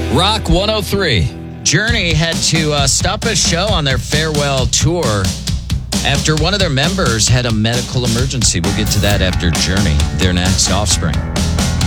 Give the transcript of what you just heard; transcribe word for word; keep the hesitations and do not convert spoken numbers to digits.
Rock one oh three. Journey had to uh, stop a show on their farewell tour after one of their members had a medical emergency. We'll get to that after Journey, their next Offspring.